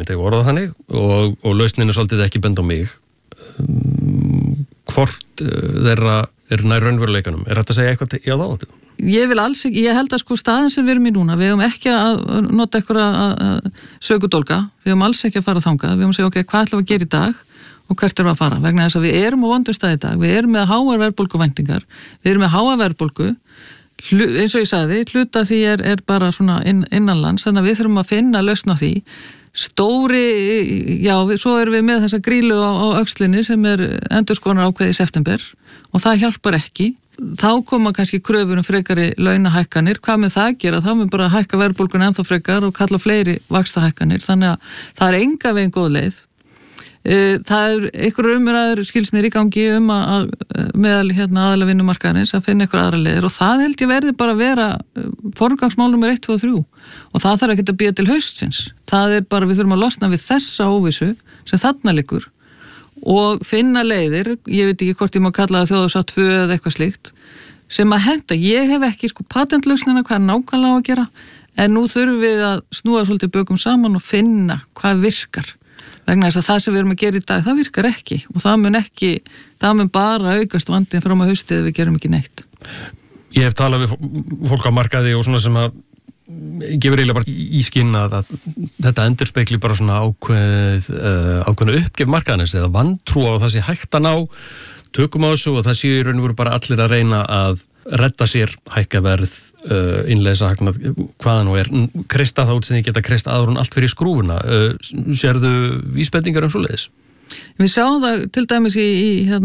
myndi ég orða þannig, og lausnin svolítið ekki bend á mig. Hvort þeirra nær raunveruleikanum? Hægt að segja eitthvað já þá? Ég vil alls ekki, ég held að sko staðan sem við erum í núna, við höfum ekki að nota eitthvað sökudólga, við höfum alls ekki að fara þangað, við höfum að segja ok, hvað ætlum við að gera í dag og hvert erum við að fara, vegna þess að við erum á vondum stað í dag, við erum með háar verðbólguvæntingar, við erum með háa verðbólgu, eins og ég sagði, hluta því er bara svona innanlands, þannig að við þurfum að finna lausn á því. Svo erum við með þessa grílu á öxlinni sem endurskoðunar ákveðið í september og það hjálpar ekki. Þá koma kannski kröfur frekari launahækkanir. Hvað með það gera? Það mun bara hækka verðbólguna ennþá frekar og kalla fleiri vaxtahækkanir. Þannig að það er enga veginn góð leið. Það einhverjum umræður skils mér í gangi að meðal aðalega vinnumarkaðarins að finna einhver aðra leiðir og það held ég verði bara að vera forgangsmál nummer 1, 2 og 3 og það þarf ekki að bíða til haustsins. Það er bara, við þurfum að losna við þessa óvissu sem þarna liggur og finna leiðir, ég veit ekki hvort ég má kalla það þjóðarsátt 2 eða eitthvað slíkt, sem að henta. Ég hef ekki patentlausnina hvað nákvæmlega á að gera, en nú þurfum við að snúa svolítið bökum saman og finna hvað virkar. Vegna þess að það sem við erum að gera í dag, það virkar ekki og það mun bara aukast vandinn fram á haustið ef við gerum ekki neitt. Ég hef talað við fólk á markaði og svona sem að gefur eiginlega bara í skinn að þetta endurspegli bara svona ákveðna uppgjöf markaðarins eða vantrú á það sé hægt að ná tökum á þessu og það sé í raun og veru bara allir að reyna að redda sér hækkaverð, innleysa hagnað, hvaða nú kreista þá sem þið geta kreista aður hún allt fyrir skrúfuna. Sérðu vísbendingar svoleiðis? Við sjáum það til dæmis í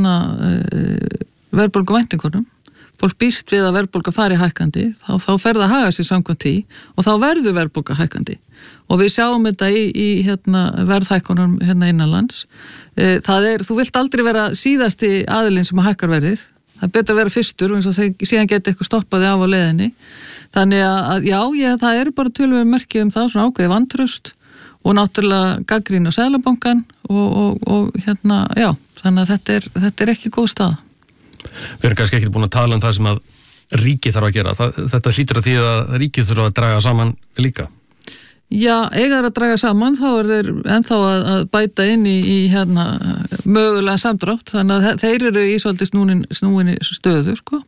verðbólguvæntingunum. Fólk býst við að verðbólga fari hækkandi, þá fer það að haga sér samkvæmt því og þá verður verðbólga hækkandi. Og við sjáum þetta í verðhækkunum innanlands. Þú vilt aldrei vera síðasti aðilinn sem hækkar verðið. Það er betur að vera fyrstur og síðan geti eitthvað stoppaði af á leiðinni. Þannig að það eru bara töluverð merki það, svona ákveðið vantraust og náttúrulega gagnrýni á Seðlabankann og þannig að þetta er ekki góð staða. Við erum kannski ekki búin að tala það sem að ríkið þarf að gera. Þetta hlýtur að því að ríkið þurfa að draga saman líka. Já, eiga að draga saman, þá þeir ennþá að bæta inn í mögulega samdrátt, þannig að þeir eru í svolítið snúinni stöðu, sko.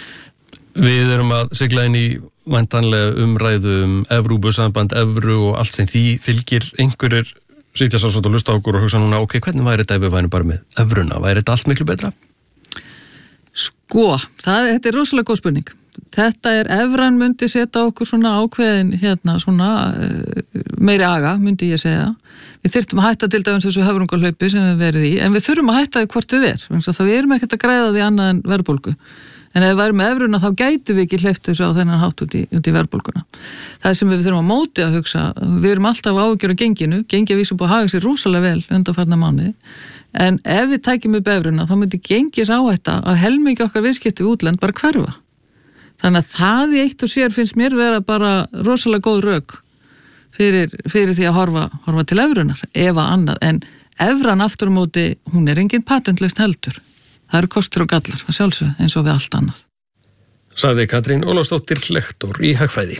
Við erum að sigla inn í væntanlega umræðu Evrópusamband, evru og allt sem því fylgir. Einhverjir sitja svo að hlusta á okkur og hugsa núna, ok, hvernig væri þetta ef við værum bara með evruna? Væri þetta allt miklu betra? Sko, þetta er rosalega góð spurning. Evran myndi setja okkur svona ákveðin meiri aga, myndi ég segja. Við þyrftum að hætta til dæmis þessu höfrungarhlaupi sem við verið í, en við þurfum að hætta því hvort við við erum ekkert að græða því annað en verðbólgu. En ef við værum með evruna þá gætu við ekki hleypt þessu á þennan hátt út í verðbólguna. Það sem við þurfum að móti að hugsa, við erum alltaf áhyggjur á genginu, gengið vísum búið að haga sér rosalega vel undanfarna mánuði. En ef við tækjum upp evruna þá myndi gengis áhætta að helmingi okkar viðskipti við útlönd bara hverfa. Þannig að það í eitt og sér finnst mér vera bara rosalega góð rök fyrir því að horfa til evrunar, ef að annað. En evran aftur á móti, hún er engin patentlaust heldur. Það eru kostur og gallar, að sjálfsögðu, eins og við allt annað. Sagði Katrín Ólafsdóttir, lektor í hagfræði.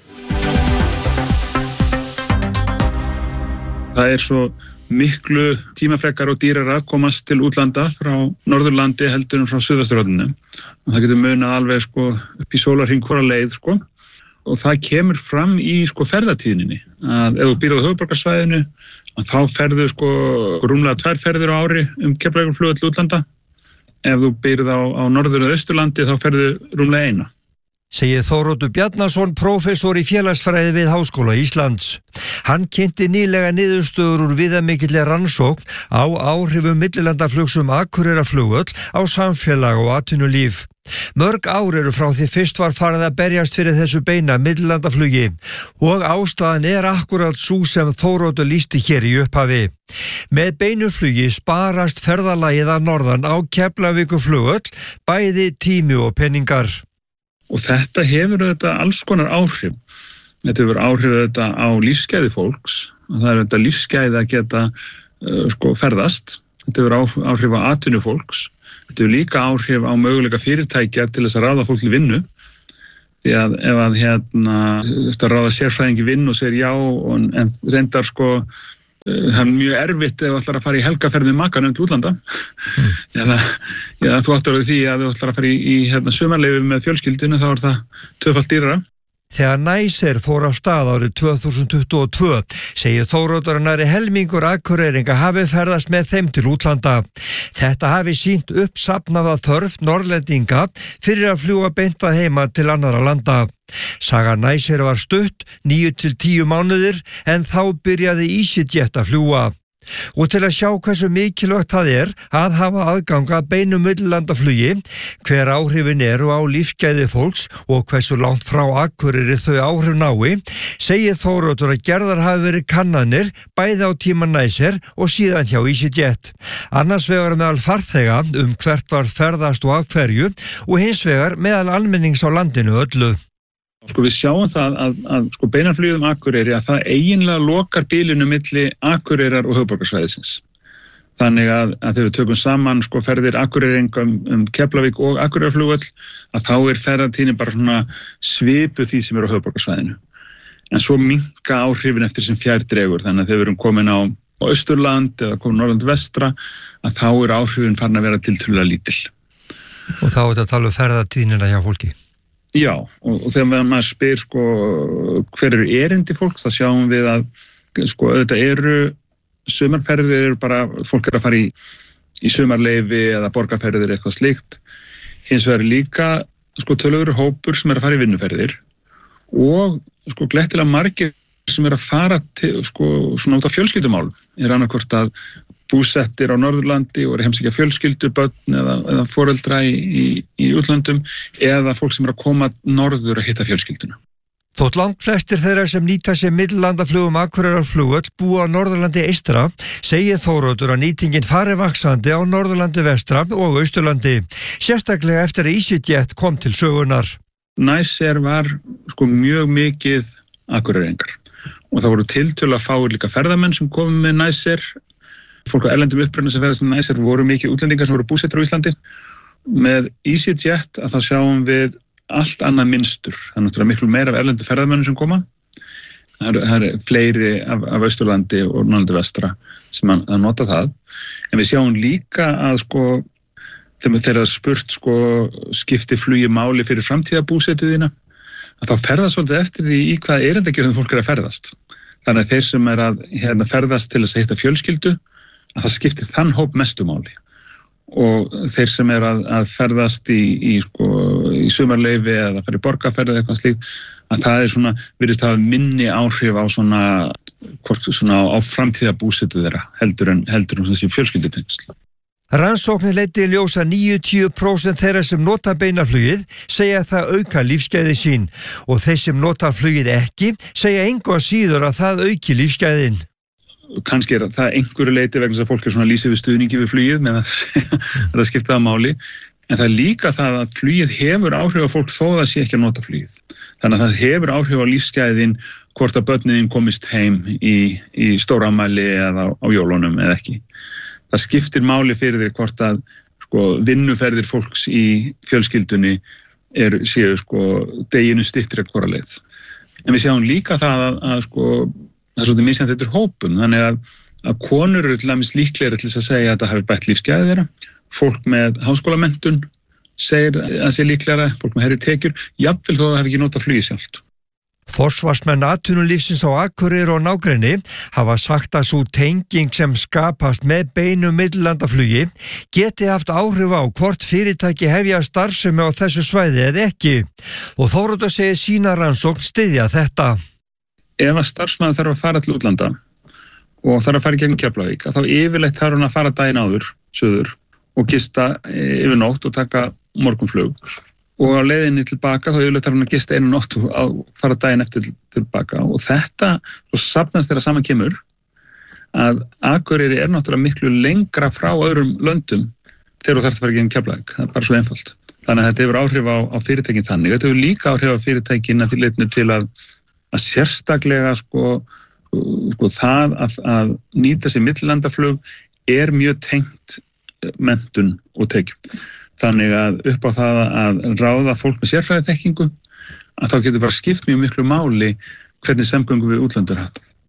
Það er svo miklu tímafrekar og dýrara að komast til útlanda frá Norðurlandi heldur en frá Suðvesturhorninu. Það getur munað alveg upp í sólarhring hvora leið og það kemur fram í ferðatíðninni. Að ef þú býrð á höfuðborgarsvæðinu þá ferðu rúmlega 2 ferðir á ári Keflavíkurflugvöll til útlanda. Ef þú býrð á Norður- og Austurlandi þá ferðu rúmlega 1. Segir Þóroddur Bjarnason, prófessor í félagsfræði við Háskóla Íslands. Hann kynnti nýlega niðurstöður úr viðamikilli rannsókn á áhrifum millilandaflugs Akureyrarflugvöll á samfélag og atvinnulíf. Mörg ár eru frá því fyrst var farið að berjast fyrir þessu beina millilandaflugi og ástæðan er akkurat sú sem Þóroddur lýsti hér í upphafi. Með beinu flugi sparast ferðalagið að norðan á Keflavíkurflugvöll, bæði tími og peningar. Og þetta hefur auðvitað alls konar áhrif. Þetta hefur áhrif auðvitað á lífsgæði fólks. Það er auðvitað lífsgæði að geta ferðast. Þetta hefur áhrif á atvinnu fólks. Þetta hefur líka áhrif á möguleika fyrirtækja til þess að ráða fólk til vinnu. Því að ef að ráða sérfræðingi vinnu og segir já, en reyndar það mjög erfitt ef þú ætlar að fara í helgaferð með makanum til útlanda eða þú áttar því að þú ætlar að fara í sumarleyfi með fjölskyldinu, þá það tvöfalt dýrara. Þegar Næsir fór af stað árið 2022 segir Þóroddur að nærri helmingur Akureyringa hafi ferðast með þeim til útlanda. Þetta hafi sýnt uppsafnaða þörf Norrlendinga fyrir að fljúga beint að heima til annarra landa. Saga Næsir var stutt, 9 til 10 mánuðir, en þá byrjaði EasyJet að fljúga. Og til að sjá hversu mikilvægt það að hafa aðgang að beinu millilandaflugi, hver áhrifin eru á lífsgæði fólks og hversu langt frá Akureyri þau áhrif nái, segir Þóroddur að gerðar hafi verið kannanir bæði á tíma Næsir og síðan hjá EasyJet. Annars vegar meðal farþega hvert var ferðast og af hverju og hins vegar meðal almennings á landinu öllu. Við sjáum það að beinanflugið Akureyri að það eiginlega lokar bilinu milli Akureyrar og höfuðborgarsvæðisins. Þannig að þegar við tökum saman ferðir Akureyringa Keflavík og Akureyrarflugvöll, að þá ferðatíðin bara svona svipuð því sem á höfuðborgarsvæðinu. En svo minnka áhrifin eftir sem fjær dregur, þannig að þegar við erum komin á Austurland eða komin Norðurland vestra, að þá áhrifin farin að vera tiltölulega lítil. Og þá er þetta að tala um ferðatíðnina hjá fólki? Já, og þegar maður spyr hver eru erindi fólks, þá sjáum við að auðvitað eru sumarferðir, bara fólk að fara í sumarleyfi eða borgarferðir eitthvað slíkt. Hins vegar líka tölulegur hópur sem að fara í vinnuferðir og glettilega margir sem að fara til, svona út af fjölskyldumálum. Annarkvort að búsettir á Norðurlandi og heimsækja fjölskyldu, börn eða foreldra í útlöndum, eða fólk sem að koma norður að hitta fjölskylduna. Þótt langt flestir þeirra sem nýta sér millilandaflugum Akureyrarflugvöll búa á Norðurlandi eystra, segir Þóroddur að nýtingin fari vaxandi á Norðurlandi vestra og Austurlandi, sérstaklega eftir að EasyJet kom til sögunar. Næsir var mjög mikið Akureyringar og það voru tiltölulega fáir líka ferðamenn sem komu með Næsir. Fólk á erlendum uppruna sem ferðast með Næsir voru mikið útlendingar sem voru búsettir á Íslandi. Með EasyJet að þá sjáum við allt annað mynstur. Það er náttúrulega miklu meira af erlendu ferðamönnum sem koma. Það er fleiri af Austurlandi og Norðurlandi vestra sem að nota það. En við sjáum líka að þegar spurt skipti flugi máli fyrir framtíðarbúsetuðina, að þá ferðast svolítið eftir því í hvaða erindagjörðum fólk að ferðast. Þannig að þeir sem að ferðast til þess að hitta fjölskyldu, að það skiptir þann hóp mestu máli. Og þeir sem að ferðast í sumarleyfi eða fara í borgarferð eða eitthvað slíkt, að það virðist hafa minni áhrif á á framtíðarbúsetu þeirra heldur en þessi fjölskyldutengsl. Rannsóknir leiddi í ljós að 90% þeirra sem nota beinaflugið segja að það auka lífsgæði sín og þeir sem nota flugið ekki segja engu að síður að það auki lífsgæðin. Kannski er það einhverju leyti vegna þess að fólk er lýsið við stuðningi við flugið með það skipta það máli, en það er líka það að flugið hefur áhrif á fólk þó það sé ekki að nota flugið. Þannig að það hefur áhrif á lífsgæðin hvort að börnin komist heim í stórafmæli eða á jólunum eða ekki. Það skiptir máli fyrir því hvort að vinnuferðir fólks í fjölskyldunni séu deginu styttri hvora leið. En við sjáum líka það að það er svolítið misjafnt eftir hópum, þannig að konur eru til dæmis líklegri til að segja að það hafi bætt lífsgæði þeirra. Fólk með háskólamenntun segir að sé líklegra, fólk með hærri tekjur, jafnvel þó það hafi ekki notað flugið sjálft. Forsvarsmenn atvinnulífsins á Akureyri og nágrenni hafa sagt að sú tenging sem skapast með beinu millilandaflugi geti haft áhrif á hvort fyrirtæki hefja starfsemi á þessu svæði eða ekki. Og Þóroddur segir sína rannsókn styðja þetta. Ef að starfsmaður þarf að fara til útlanda og þarf að fara í gegnum Keflavík, þá yfirleitt þarf hann að fara daginn áður, suður, og gista yfir nótt og taka morgunflug. Og á leiðinni tilbaka þá yfirleitt þarf hann að gista einu nótt og fara daginn eftir tilbaka. Og þetta, svo safnast þeirra saman kemur, að Akureyri er náttúrulega miklu lengra frá öðrum löndum þegar þú þarft að fara í gegnum Keflavík. Það er bara svo einfalt. Þannig að þetta hefur áhrif á fyrirtækin þannig. Þetta hefur líka áhrif á fyrirtækin að því leitinu til að sérstaklega það að nýta sér millilandaflug er mjög tengt menntun og tekjum. Þannig að upp á það að ráða fólk með sérfræðiþekkingu, að þá getur bara skipt mjög miklu máli hvernig samgöngu við útlönd er háttað.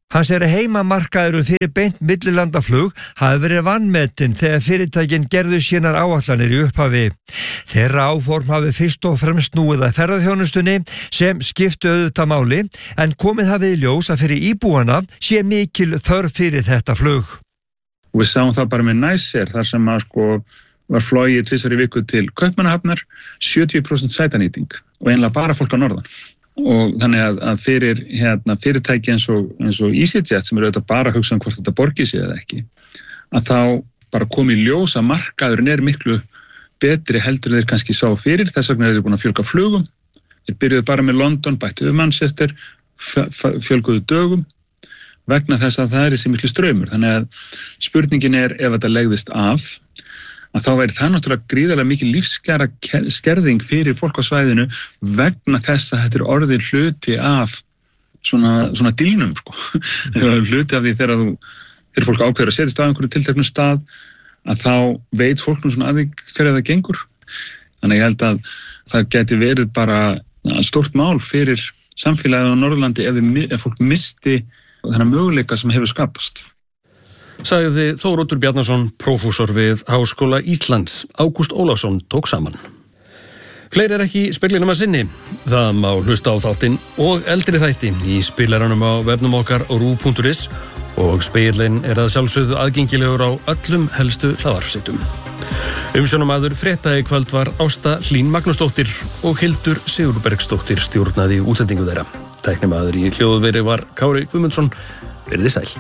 Hann segir að heimamarkaðurinn fyrir beint millilandaflug hafi verið vanmetinn þegar fyrirtækin gerðu sínar áætlanir í upphafi. Þeirra áform hafi fyrst og fremst snúið að ferðaþjónustunni sem skiptu auðvitað máli en komið hafi í ljós að fyrir íbúana sé mikil þörf fyrir þetta flug. Og við sáum það bara með Næsir þar sem að var flogið 2 í viku til Kaupmannahafnar, 70% sætanýting og einlega bara fólk á norðan. Og þannig að fyrir fyrirtæki eins og EasyJet sem auðvitað bara að hugsa hvort þetta borgi sig eða ekki, að þá bara kom í ljós að markaðurinn miklu betri heldur en þeir kannski sá fyrir, þess vegna þeir búin að fjölga flugum. Þeir byrjuðu bara með London, bættu við Manchester, fjölguðu dögum vegna þess að það þessi miklu straumur. Þannig að spurningin ef þetta legðist af, að þá væri það náttúrulega gríðarlega mikil lífskjara skerðing fyrir fólk á svæðinu vegna þess að þetta orðið hluti af svona dílnum, hluti af því þegar fólk ákveður að setjast á einhverju tilteknum stað, að þá veit fólk nú svona að því hverja það gengur. Þannig ég held að það geti verið bara stórt mál fyrir samfélagið á Norðurlandi ef fólk misti þennan möguleika sem hefur skapast. Sagði Þóroddur Bjarnason, prófessor við Háskóla Íslands. Ágúst Ólafsson tók saman. Fleiri ekki í speglinum að sinni. Það má hlusta á þáttinn og eldri þætti í spilaranum á vefnum okkar ru.is og spegillinn að sjálfsögðu aðgengilegur á öllum helstu hlaðvarpssítum. Umsjónarmaður frétta í kvöld var Ásta Hlín Magnúsdóttir og Hildur Sigurbergsdóttir stjórnaði útsendingu þeirra. Tæknimaður í hljóðveri var Kári Guðmundsson. Verið sæl.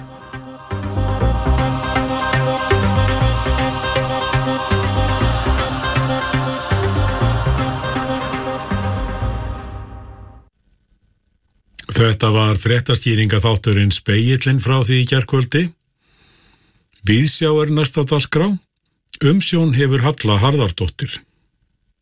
Þetta var fréttastýringaþátturinn Spegillinn frá því í gærkvöldi. Víðsjá næsta dagskrá. Umsjón hefur Halla Harðardóttir.